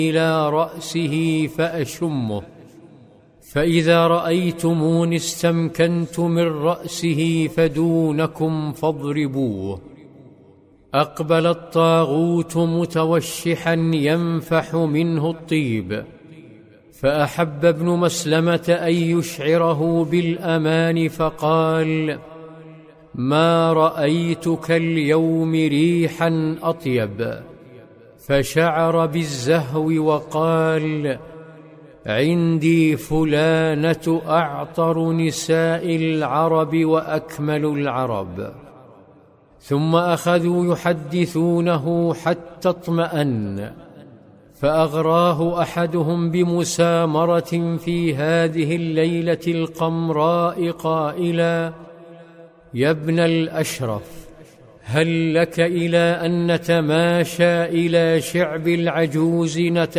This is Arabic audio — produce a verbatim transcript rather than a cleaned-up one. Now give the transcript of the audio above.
إلى رأسه فأشمه، فإذا رأيتموني استمكنت من رأسه فدونكم فاضربوه. أقبل الطاغوت متوشحا ينفح منه الطيب، فأحب ابن مسلمة أن يشعره بالأمان فقال: ما رأيتك اليوم ريحا أطيب، فشعر بالزهو وقال: عندي فلانة أعطر نساء العرب وأكمل العرب. ثم أخذوا يحدثونه حتى اطمأن، فأغراه أحدهم بمسامرة في هذه الليلة القمراء قائلا: يا ابن الأشرف، هل لك إلى أن نتماشى إلى شعب العجوز نتحدث